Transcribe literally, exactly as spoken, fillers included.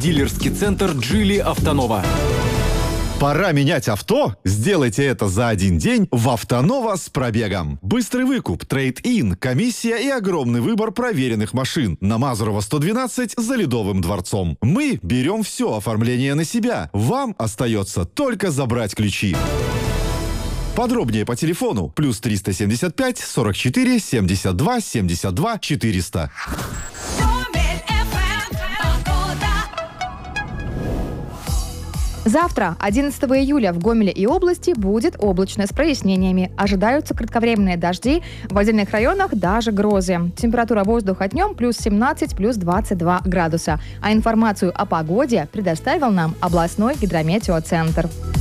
Дилерский центр «Джили Автонова». Пора менять авто? Сделайте это за один день в «Автонова» с пробегом. Быстрый выкуп, трейд-ин, комиссия и огромный выбор проверенных машин. На Мазурова сто двенадцать за Ледовым дворцом. Мы берем все оформление на себя. Вам остается только забрать ключи. Подробнее по телефону плюс триста семьдесят пять сорок четыре семьдесят два семьдесят два четыреста. Завтра, одиннадцатого июля, в Гомеле и области будет облачно с прояснениями. Ожидаются кратковременные дожди, в отдельных районах даже грозы. Температура воздуха днем плюс семнадцать, плюс двадцать два градуса. А информацию о погоде предоставил нам областной гидрометеоцентр.